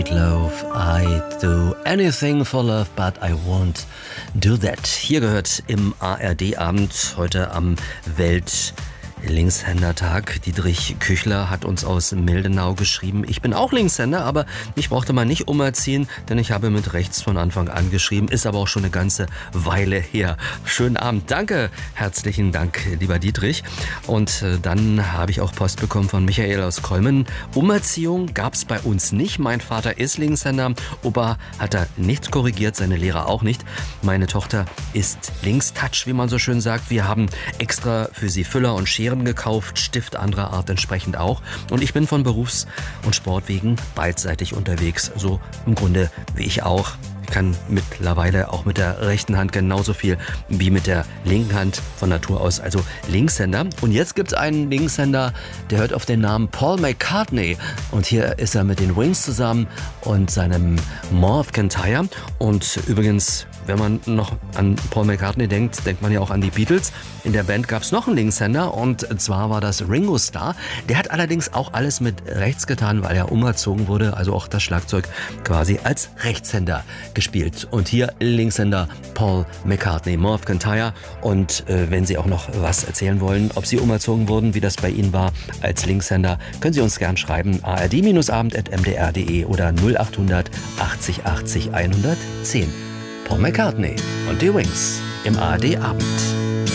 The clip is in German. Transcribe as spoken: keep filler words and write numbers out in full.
Love, I do anything for love, but I won't do that. Hier gehört im A R D-Abend heute am Welt- Linkshändertag. Dietrich Küchler hat uns aus Mildenau geschrieben. Ich bin auch Linkshänder, aber mich brauchte man nicht umerziehen, denn ich habe mit rechts von Anfang an geschrieben. Ist aber auch schon eine ganze Weile her. Schönen Abend. Danke. Herzlichen Dank, lieber Dietrich. Und äh, dann habe ich auch Post bekommen von Michael aus Kolmen. Umerziehung gab es bei uns nicht. Mein Vater ist Linkshänder. Opa hat da nichts korrigiert, seine Lehrer auch nicht. Meine Tochter ist Linkstouch, wie man so schön sagt. Wir haben extra für sie Füller und Scheren gekauft, Stift anderer Art entsprechend auch. Und ich bin von Berufs- und Sportwegen beidseitig unterwegs. So im Grunde wie ich auch. Ich kann mittlerweile auch mit der rechten Hand genauso viel wie mit der linken Hand von Natur aus. Also Linkshänder. Und jetzt gibt es einen Linkshänder, der hört auf den Namen Paul McCartney. Und hier ist er mit den Wings zusammen und seinem More of Kintyre. Und übrigens, wenn man noch an Paul McCartney denkt, denkt man ja auch an die Beatles. In der Band gab es noch einen Linkshänder und zwar war das Ringo Starr. Der hat allerdings auch alles mit rechts getan, weil er umerzogen wurde, also auch das Schlagzeug quasi als Rechtshänder gespielt. Und hier Linkshänder Paul McCartney, More of Kintyre. Und äh, wenn Sie auch noch was erzählen wollen, ob Sie umerzogen wurden, wie das bei Ihnen war als Linkshänder, können Sie uns gern schreiben. a r d abend at m d r punkt d e oder null acht hundert achtzig achtzig hundertzehn. Paul McCartney und die Wings im A R D-Abend.